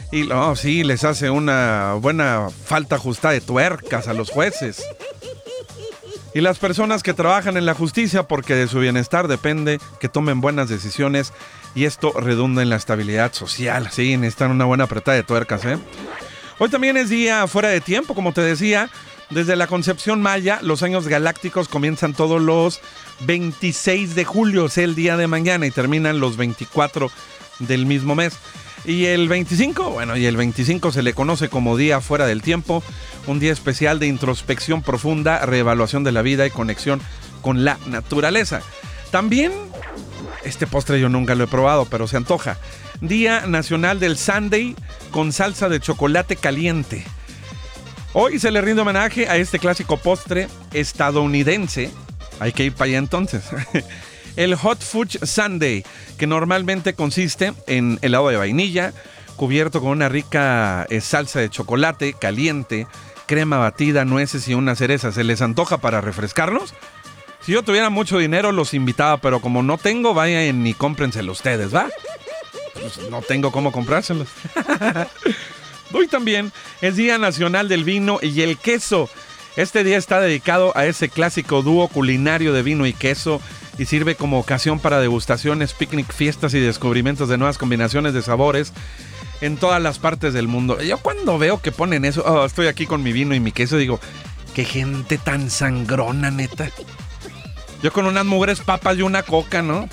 Y no, sí, les hace una buena falta ajustada de tuercas a los jueces. Y las personas que trabajan en la justicia, porque de su bienestar depende que tomen buenas decisiones y esto redunda en la estabilidad social. Sí, necesitan una buena apretada de tuercas, ¿eh? Hoy también es día fuera de tiempo, como te decía. Desde la concepción maya, los años galácticos comienzan todos los 26 de julio, es el día de mañana, y terminan los 24 del mismo mes. Y el 25 se le conoce como día fuera del tiempo, un día especial de introspección profunda, reevaluación de la vida y conexión con la naturaleza. También, este postre yo nunca lo he probado, pero se antoja. Día nacional del sundae con salsa de chocolate caliente. Hoy se le rinde homenaje a este clásico postre estadounidense. Hay que ir para allá entonces. El Hot Fudge Sundae, que normalmente consiste en helado de vainilla, cubierto con una rica salsa de chocolate caliente, crema batida, nueces y una cereza. ¿Se les antoja para refrescarlos? Si yo tuviera mucho dinero, los invitaba, pero como no tengo, vayan y cómprenselo ustedes, ¿va? Pues no tengo cómo comprárselos. Hoy también es Día Nacional del Vino y el Queso. Este día está dedicado a ese clásico dúo culinario de vino y queso y sirve como ocasión para degustaciones, picnic, fiestas y descubrimientos de nuevas combinaciones de sabores en todas las partes del mundo. Yo cuando veo que ponen eso, estoy aquí con mi vino y mi queso, digo, qué gente tan sangrona, neta. Yo con unas mugres papas y una coca, ¿no?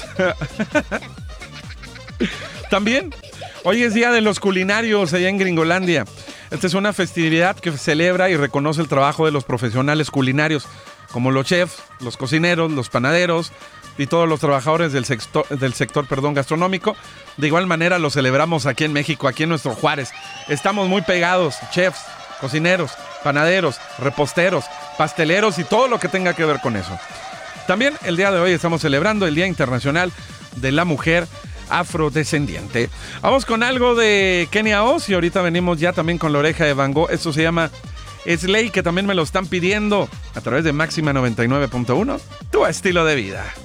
También, hoy es Día de los Culinarios allá en Gringolandia. Esta es una festividad que celebra y reconoce el trabajo de los profesionales culinarios, como los chefs, los cocineros, los panaderos y todos los trabajadores del sector gastronómico. De igual manera lo celebramos aquí en México, aquí en nuestro Juárez. Estamos muy pegados, chefs, cocineros, panaderos, reposteros, pasteleros y todo lo que tenga que ver con eso. También el día de hoy estamos celebrando el Día Internacional de la Mujer Afrodescendiente. Vamos con algo de Kenia Oz y ahorita venimos ya también con La Oreja de Van Gogh. Esto se llama Slay, que también me lo están pidiendo a través de Máxima 99.1, tu estilo de vida.